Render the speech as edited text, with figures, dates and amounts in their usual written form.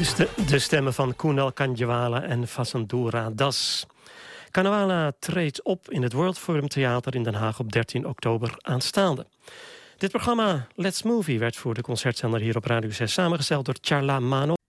De stemmen van Kunal Kanjwala en Vasanthoora Das. Kanjwala treedt op in het World Forum Theater in Den Haag op 13 oktober aanstaande. Dit programma Let's Movie werd voor de concertzender hier op Radio 6 samengesteld door Charla Mano.